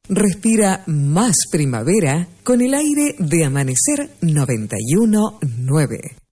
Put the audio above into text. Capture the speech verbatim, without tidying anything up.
Respira más primavera con el aire de Amanecer noventa y uno punto nueve.